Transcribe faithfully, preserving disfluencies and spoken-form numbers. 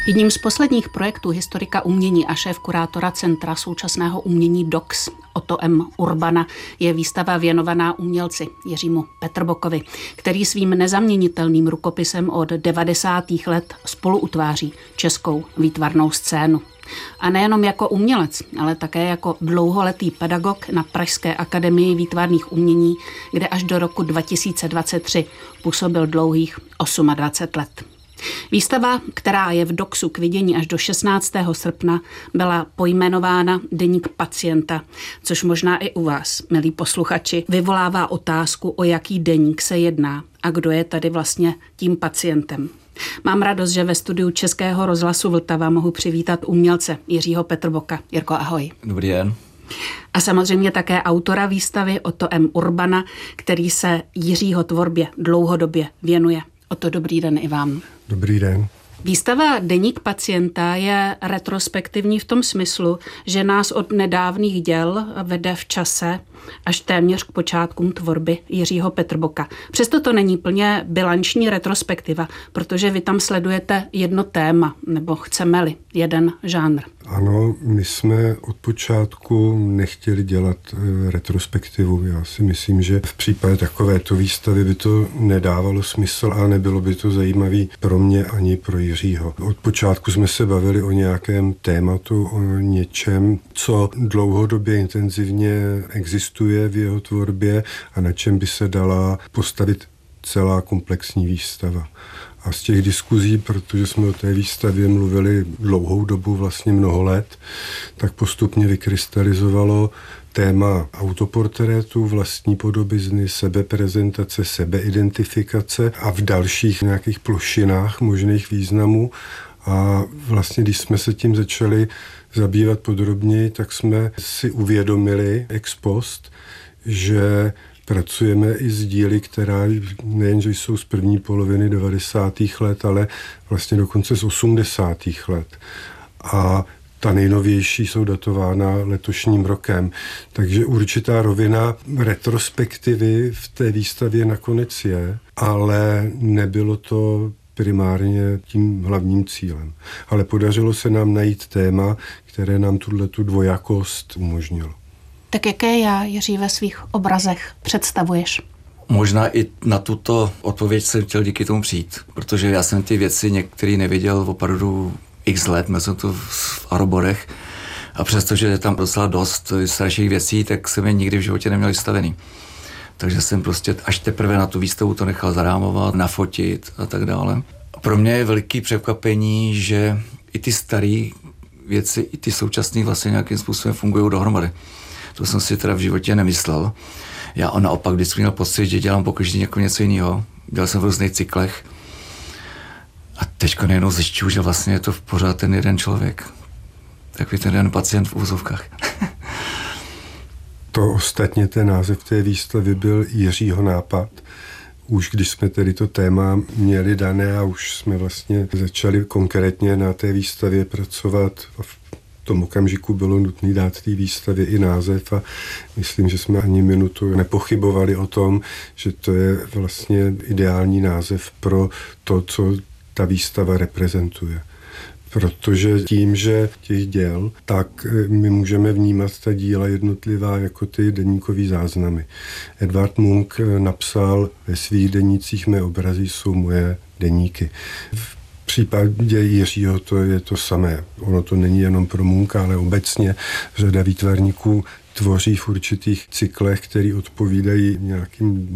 Jedním z posledních projektů historika umění a šéfkurátora Centra současného umění D O X Otto M. Urbana je výstava věnovaná umělci Jiřímu Petrbokovi, který svým nezaměnitelným rukopisem od devadesátých let spolu utváří českou výtvarnou scénu. A nejenom jako umělec, ale také jako dlouholetý pedagog na Pražské akademii výtvarných umění, kde až do roku dva tisíce dvacet tři působil dlouhých dvacet osm let. Výstava, která je v DOXu k vidění až do šestnáctého srpna, byla pojmenována Deník pacienta, což možná i u vás, milí posluchači, vyvolává otázku, o jaký deník se jedná a kdo je tady vlastně tím pacientem. Mám radost, že ve studiu Českého rozhlasu Vltava mohu přivítat umělce Jiřího Petrboka. Jirko, ahoj. Dobrý den. A samozřejmě také autora výstavy Otto M. Urbana, který se Jiřího tvorbě dlouhodobě věnuje. Otto, dobrý den i vám. Dobrý den. Výstava Deník pacienta je retrospektivní v tom smyslu, že nás od nedávných děl vede v čase až téměř k počátkům tvorby Jiřího Petrboka. Přesto to není plně bilanční retrospektiva, protože vy tam sledujete jedno téma, nebo chceme-li, jeden žánr. Ano, my jsme od počátku nechtěli dělat e, retrospektivu. Já si myslím, že v případě takovéto výstavy by to nedávalo smysl a nebylo by to zajímavý pro mě ani pro Jiřího. Od počátku jsme se bavili o nějakém tématu, o něčem, co dlouhodobě intenzivně existuje v jeho tvorbě a na čem by se dala postavit celá komplexní výstava. A z těch diskuzí, protože jsme o té výstavě mluvili dlouhou dobu, vlastně mnoho let, tak postupně vykrystalizovalo téma autoportrétu, vlastní podobizny, sebeprezentace, sebeidentifikace a v dalších nějakých plošinách možných významů. A vlastně, když jsme se tím začali zabývat podrobněji, tak jsme si uvědomili ex post, že pracujeme i s díly, která nejenže jsou z první poloviny devadesátých let, ale vlastně dokonce z osmdesátých let. A ta nejnovější jsou datována letošním rokem. Takže určitá rovina retrospektivy v té výstavě nakonec je, ale nebylo to primárně tím hlavním cílem. Ale podařilo se nám najít téma, které nám tuhletu dvojakost umožnilo. Tak jaké já, Jiří, ve svých obrazech představuješ? Možná i na tuto odpověď jsem chtěl díky tomu přijít, protože já jsem ty věci některý neviděl opravdu x let, měl jsem to v aroborech a přestože je tam docela dost starších věcí, tak jsem je nikdy v životě neměl vystavený. Takže jsem prostě až teprve na tu výstavu to nechal zarámovat, nafotit a tak dále. Pro mě je veliký překvapení, že i ty staré věci, i ty současné vlastně nějakým způsobem fungují dohromady. To jsem si teda v životě nemyslel. Já naopak vždycky měl pocit, že dělám pokaždé jako něco jiného. Dělal jsem v různých cyklech. A teďka nejenom zjišťuju, že vlastně je to pořád ten jeden člověk. Takový ten jeden pacient v úzovkách. To ostatně ten název té výstavy byl Jiřího nápad. Už když jsme tedy to téma měli dané a už jsme vlastně začali konkrétně na té výstavě pracovat a v tom okamžiku bylo nutné dát té výstavě i název a myslím, že jsme ani minutu nepochybovali o tom, že to je vlastně ideální název pro to, co ta výstava reprezentuje. Protože tím, že těch děl, tak my můžeme vnímat ta díla jednotlivá jako ty deníkové záznamy. Edvard Munch napsal ve svých denících: mé obrazy jsou moje deníky. V případě Jiřího to je to samé. Ono to není jenom pro Muncha, ale obecně řada výtvarníků tvoří v určitých cyklech, které odpovídají nějakým